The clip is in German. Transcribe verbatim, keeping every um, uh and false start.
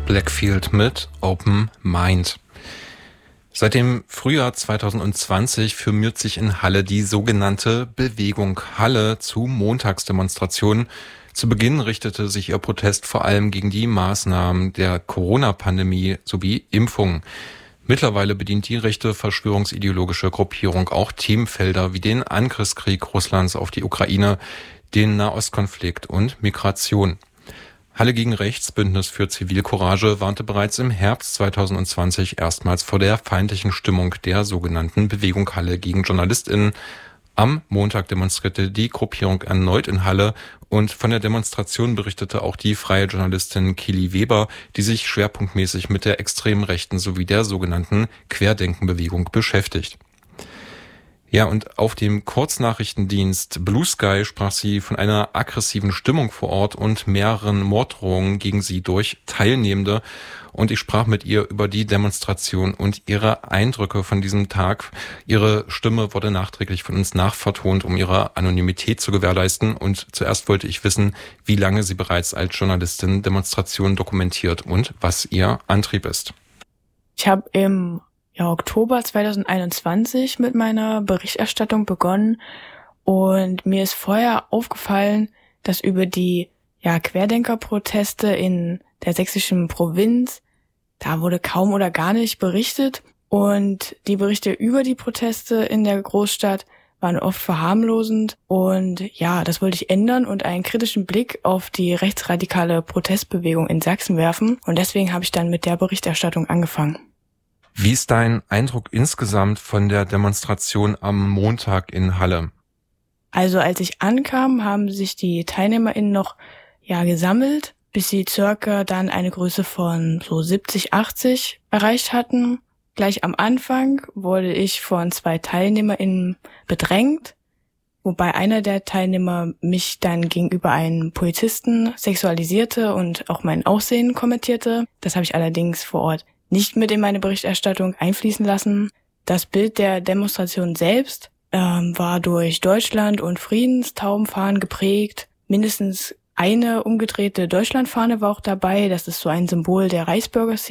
Blackfield mit Open Mind. Seit dem Frühjahr zwanzig zwanzig firmiert sich in Halle die sogenannte Bewegung Halle zu Montagsdemonstrationen. Zu Beginn richtete sich ihr Protest vor allem gegen die Maßnahmen der Corona-Pandemie sowie Impfungen. Mittlerweile bedient die rechte verschwörungsideologische Gruppierung auch Themenfelder wie den Angriffskrieg Russlands auf die Ukraine, den Nahostkonflikt und Migration. Halle gegen Rechts, Bündnis für Zivilcourage, warnte bereits im Herbst zwanzig zwanzig erstmals vor der feindlichen Stimmung der sogenannten Bewegung Halle gegen JournalistInnen. Am Montag demonstrierte die Gruppierung erneut in Halle und von der Demonstration berichtete auch die freie Journalistin Kili Weber, die sich schwerpunktmäßig mit der extremen Rechten sowie der sogenannten Querdenkenbewegung beschäftigt. Ja, und auf dem Kurznachrichtendienst Blue Sky sprach sie von einer aggressiven Stimmung vor Ort und mehreren Morddrohungen gegen sie durch Teilnehmende. Und ich sprach mit ihr über die Demonstration und ihre Eindrücke von diesem Tag. Ihre Stimme wurde nachträglich von uns nachvertont, um ihre Anonymität zu gewährleisten. Und zuerst wollte ich wissen, wie lange sie bereits als Journalistin Demonstrationen dokumentiert und was ihr Antrieb ist. Ich habe im Ja, Oktober zwanzig einundzwanzig mit meiner Berichterstattung begonnen und mir ist vorher aufgefallen, dass über die ja, Querdenkerproteste in der sächsischen Provinz, da wurde kaum oder gar nicht berichtet und die Berichte über die Proteste in der Großstadt waren oft verharmlosend und ja, das wollte ich ändern und einen kritischen Blick auf die rechtsradikale Protestbewegung in Sachsen werfen und deswegen habe ich dann mit der Berichterstattung angefangen. Wie ist dein Eindruck insgesamt von der Demonstration am Montag in Halle? Also als ich ankam, haben sich die TeilnehmerInnen noch ja gesammelt, bis sie circa dann eine Größe von so siebzig, achtzig erreicht hatten. Gleich am Anfang wurde ich von zwei TeilnehmerInnen bedrängt, wobei einer der Teilnehmer mich dann gegenüber einem Polizisten sexualisierte und auch mein Aussehen kommentierte. Das habe ich allerdings vor Ort nicht mit in meine Berichterstattung einfließen lassen. Das Bild der Demonstration selbst ähm, war durch Deutschland- und Friedenstaubenfahnen geprägt. Mindestens eine umgedrehte Deutschlandfahne war auch dabei. Das ist so ein Symbol der Reichsbürger